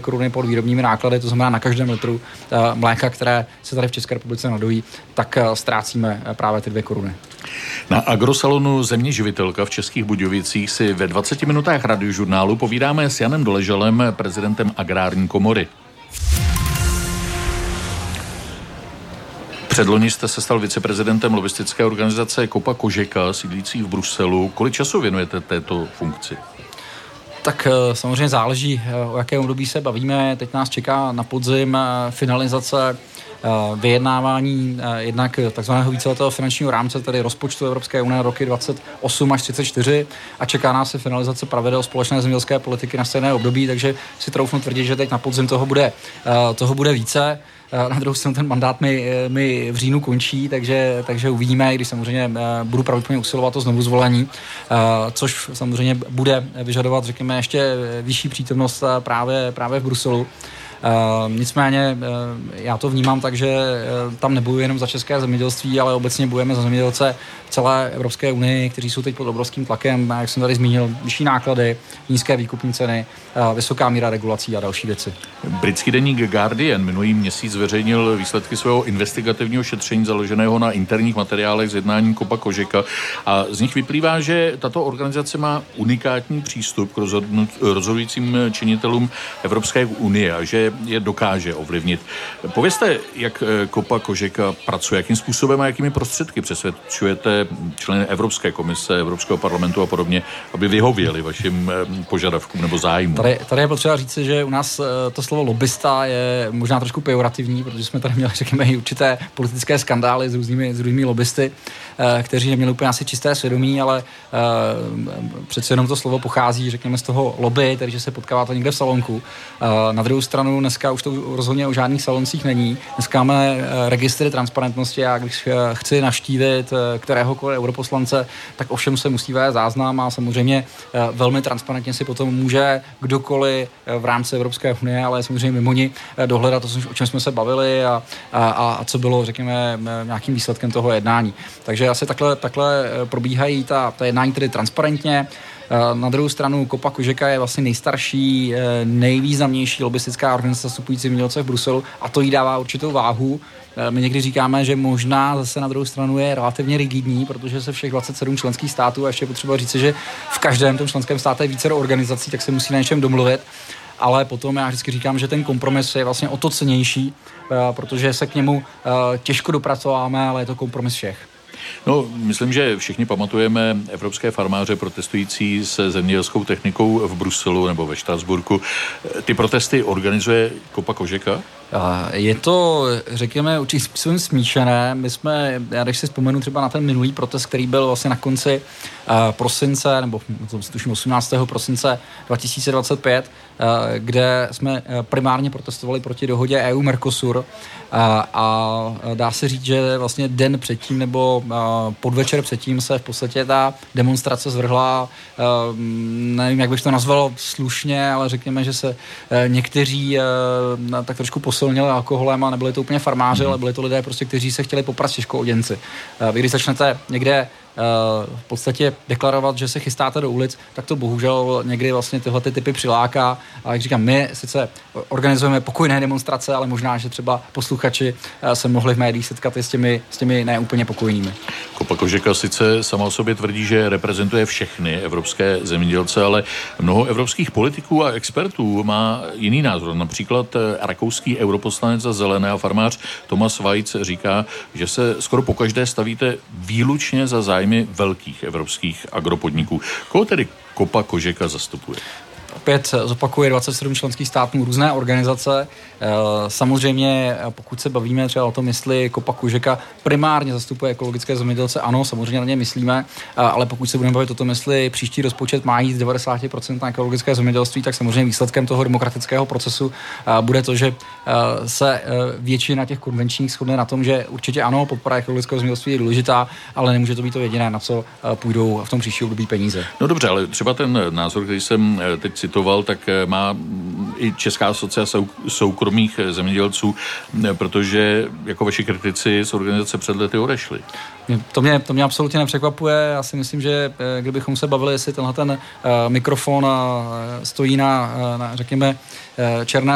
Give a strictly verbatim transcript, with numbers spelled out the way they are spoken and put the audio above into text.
koruny pod výrobními náklady, to znamená na každém litru mléka, které se tady v České republice nadojí, tak ztrácíme právě ty dvě koruny. Na agrosalonu Země živitelka v Českých Budějovicích si ve dvaceti minutách radiožurnálu povídáme s Janem Doležalem, prezidentem Agrární komory. Předloni jste se stal viceprezidentem lobistické organizace Kopa Kožeka, sídlící v Bruselu. Kolik času věnujete této funkci? Tak samozřejmě záleží, o jakém období se bavíme. Teď nás čeká na podzim finalizace vyjednávání jednak takzvaného víceletého finančního rámce, tedy rozpočtu Evropské unie roky dvacet osm až třicet čtyři, a čeká nás se finalizace pravidel společné zemědělské politiky na stejné období, takže si troufnu tvrdit, že teď na podzim toho bude, toho bude více. Na druhou stranu ten mandát mi, mi v říjnu končí, takže, takže uvidíme, když samozřejmě budu pravděpodobně usilovat o znovu zvolení, což samozřejmě bude vyžadovat, řekněme, ještě vyšší přítomnost právě, právě v Bruselu. Uh, nicméně uh, já to vnímám tak, že uh, tam nebojuji jenom za české zemědělství, ale obecně bojujeme za zemědělce v celé Evropské unii, kteří jsou teď pod obrovským tlakem, jak jsem tady zmínil, vyšší náklady, nízké výkupní ceny, uh, vysoká míra regulací a další věci. Britský deník Guardian minulý měsíc zveřejnil výsledky svého investigativního šetření založeného na interních materiálech z jednání Kopa Kožeka a z nich vyplývá, že tato organizace má unikátní přístup k rozhodujícím činitelům Evropské unie a že je dokáže ovlivnit. Povězte, jak Kopa Kožeka pracuje, jakým způsobem a jakými prostředky přesvědčujete členy Evropské komise, Evropského parlamentu a podobně, aby vyhověli vašim požadavkům nebo zájmům. Tady, tady je potřeba říct, že u nás to slovo lobista je možná trošku pejorativní, protože jsme tady měli, řekněme, i určité politické skandály s různými, s různými lobbysty, kteří neměli úplně asi čisté svědomí, ale přece jenom to slovo pochází, řekněme, z toho lobby, takže se potkáváte někde v salonku. Na druhou stranu dneska už to rozhodně o žádných saloncích není. Dneska máme registry transparentnosti a když chci navštívit kteréhokoliv europoslance, tak ovšem se musí vést záznam a samozřejmě velmi transparentně si potom může kdokoliv v rámci Evropské unie, ale samozřejmě mimo ní dohledat to, o čem jsme se bavili a, a, a co bylo, řekněme, nějakým výsledkem toho jednání. Takže asi takhle, takhle probíhají ta, ta jednání tedy transparentně. Na druhou stranu Kopa Kožeka je vlastně nejstarší, nejvýznamnější lobbystická organizace zastupující zemědělce v Bruselu a to jí dává určitou váhu. My někdy říkáme, že možná zase na druhou stranu je relativně rigidní, protože se všech dvacet sedm členských států, a ještě je potřeba říct, že v každém tom členském státě je více organizací, tak se musí na něčem domluvit. Ale potom já vždycky říkám, že ten kompromis je vlastně o to cennější, protože se k němu těžko dopracováme, ale je to kompromis všech. No, myslím, že všichni pamatujeme evropské farmáře protestující se zemědělskou technikou v Bruselu nebo ve Štrasburku. Ty protesty organizuje Kopa Kožeka? Je to, řekněme, určitým způsobem smíšené. My jsme, já když si vzpomenu třeba na ten minulý protest, který byl vlastně na konci uh, prosince, nebo tuším osmnáctého prosince dva tisíce dvacet pět, uh, kde jsme primárně protestovali proti dohodě E U-Mercosur uh, a dá se říct, že vlastně den předtím nebo uh, podvečer předtím se v podstatě ta demonstrace zvrhla, uh, nevím, jak bych to nazval slušně, ale řekněme, že se uh, někteří uh, tak trošku posilnili alkoholem a nebyli to úplně farmáři, ale byli to lidé, prostě, kteří se chtěli poprat s těžkooděnci. Vy, když začnete někde v podstatě deklarovat, že se chystáte do ulic, tak to bohužel někdy vlastně tyhle ty typy přiláká. A jak říkám, my sice organizujeme pokojné demonstrace, ale možná, že třeba posluchači se mohli v médiích setkat i s těmi, s těmi neúplně pokojnými. Kopa Kožeka sice sama o sobě tvrdí, že reprezentuje všechny evropské zemědělce, ale mnoho evropských politiků a expertů má jiný názor. Například rakouský europoslanec za Zelené a farmář Thomas Weitz říká, že se skoro pokaždé stavíte výlučně za zájem velkých evropských agropodniků. Koho tedy Kopa Kožeka zastupuje? Opět zopakuje dvacet sedm členských států, různé organizace. Samozřejmě, pokud se bavíme třeba o tom, jestli Kopa Kožeka primárně zastupuje ekologické zemědělce, ano, samozřejmě na ně myslíme, ale pokud se budeme bavit o tom, jestli příští rozpočet má jít z devadesát procent na ekologické zemědělství, tak samozřejmě výsledkem toho demokratického procesu bude to, že se většina těch konvenčních shodne na tom, že určitě ano, podpora ekologického zemědělství je důležitá, ale nemůže to být to jediné, na co půjdou v tom příští období peníze. No dobře, ale třeba ten názor, který jsem teď citoval, tak má i Česká asociace soukromých zemědělců, protože jako vaši kritici z organizace před lety odešli. To mě, to mě absolutně nepřekvapuje. Já si myslím, že kdybychom se bavili, jestli tenhle ten uh, mikrofon uh, stojí na, uh, na, řekněme, uh, černé